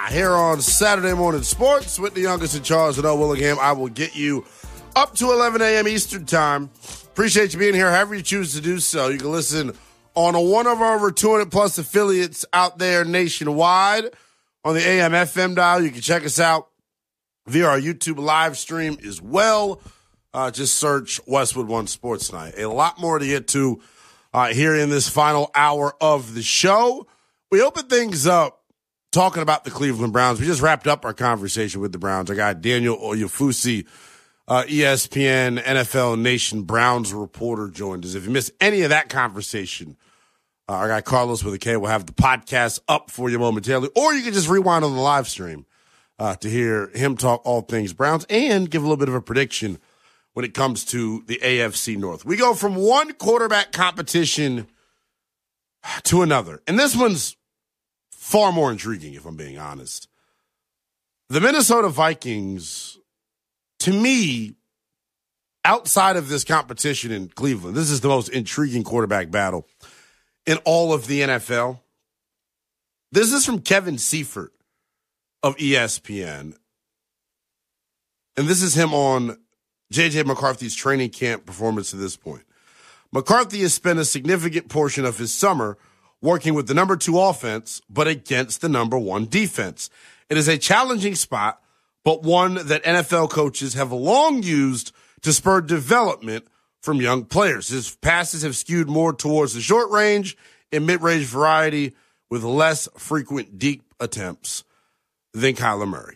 here on Saturday Morning Sports with the youngest in Charles and L. Willingham. I will get you up to 11 a.m. Eastern Time. Appreciate you being here. However you choose to do so, you can listen on one of our over 200 plus affiliates out there nationwide on the AM FM dial. You can check us out via our YouTube live stream as well. Just search Westwood One Sports Night. A lot more to get to here in this final hour of the show. We open things up talking about the Cleveland Browns. We just wrapped up our conversation with the Browns. I got Daniel Oyefusi, ESPN NFL Nation Browns reporter, joined us. If you missed any of that conversation, our guy Carlos with a K will have the podcast up for you momentarily, or you can just rewind on the live stream to hear him talk all things Browns and give a little bit of a prediction when it comes to the AFC North. We go from one quarterback competition to another, and this one's far more intriguing, if I'm being honest. The Minnesota Vikings, to me, outside of this competition in Cleveland, this is the most intriguing quarterback battle in all of the NFL. This is from Kevin Seifert of ESPN. And this is him on J.J. McCarthy's training camp performance to this point. McCarthy has spent a significant portion of his summer working with the number 2 offense, but against the number 1 defense. It is a challenging spot, but one that NFL coaches have long used to spur development from young players. His passes have skewed more towards the short range and mid-range variety with less frequent deep attempts than Kyler Murray.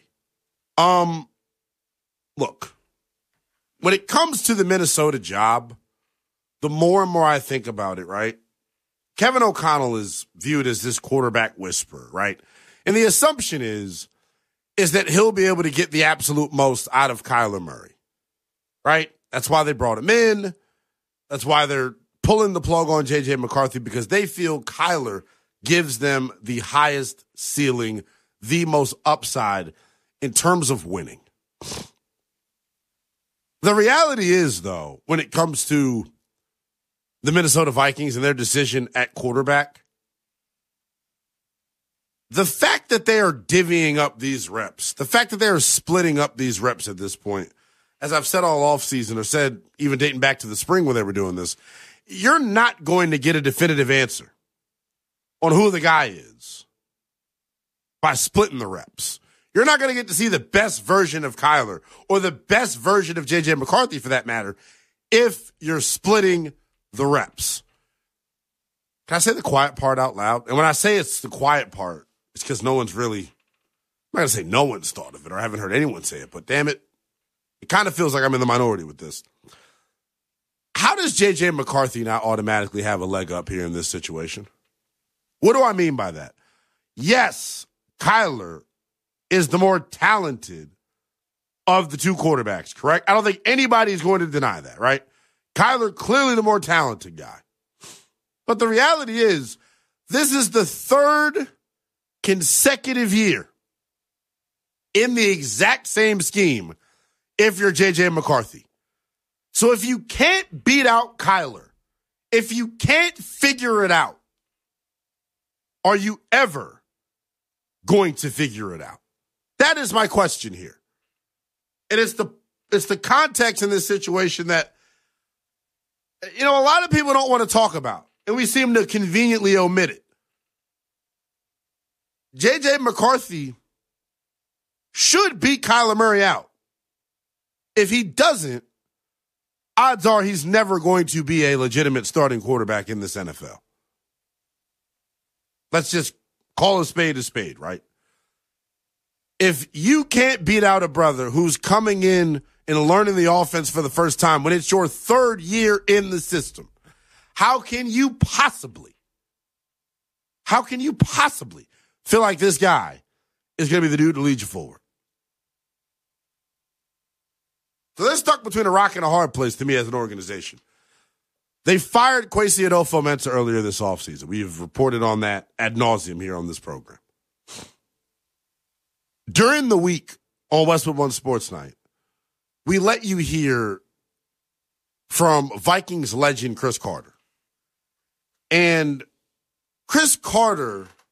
Look, when it comes to the Minnesota job, the more and more I think about it, right? Kevin O'Connell is viewed as this quarterback whisperer, right? And the assumption is that he'll be able to get the absolute most out of Kyler Murray, right? That's why they brought him in. That's why they're pulling the plug on J.J. McCarthy, because they feel Kyler gives them the highest ceiling, the most upside in terms of winning. The reality is, though, when it comes to the Minnesota Vikings and their decision at quarterback, the fact that they are divvying up these reps, the fact that they are splitting up these reps at this point, as I've said all offseason, or said even dating back to the spring when they were doing this, you're not going to get a definitive answer on who the guy is by splitting the reps. You're not going to get to see the best version of Kyler or the best version of J.J. McCarthy, for that matter, if you're splitting the reps. Can I say the quiet part out loud? And when I say it's the quiet part, it's because no one's really, I'm not going to say no one's thought of it, or I haven't heard anyone say it, but damn it, it kind of feels like I'm in the minority with this. How does J.J. McCarthy not automatically have a leg up here in this situation? What do I mean by that? Yes, Kyler is the more talented of the 2 quarterbacks, correct? I don't think anybody is going to deny that, right? Kyler, clearly the more talented guy. But the reality is, this is the 3rd consecutive year in the exact same scheme if you're J.J. McCarthy. So if you can't beat out Kyler, if you can't figure it out, are you ever going to figure it out? That is my question here. And it's the context in this situation that, a lot of people don't want to talk about, and we seem to conveniently omit it. J.J. McCarthy should beat Kyler Murray out. If he doesn't, odds are he's never going to be a legitimate starting quarterback in this NFL. Let's just call a spade, right? If you can't beat out a brother who's coming in and learning the offense for the first time when it's your 3rd year in the system, how can you possibly feel like this guy is going to be the dude to lead you forward? So they're stuck between a rock and a hard place to me as an organization. They fired Kwesi Adolfo-Mensah earlier this offseason. We've reported on that ad nauseum here on this program. During the week on Westwood One Sports Night, we let you hear from Vikings legend Cris Carter. And Cris Carter